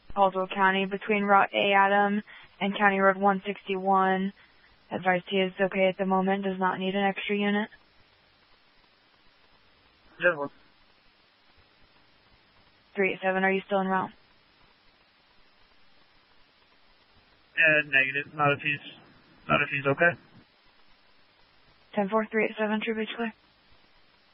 Caldwell County between Route A Adam and County Road 161. Advised he is okay at the moment, does not need an extra unit. General. 387, are you still en route? Negative. Not if he's okay. 10-4, 387, True Beach Clear.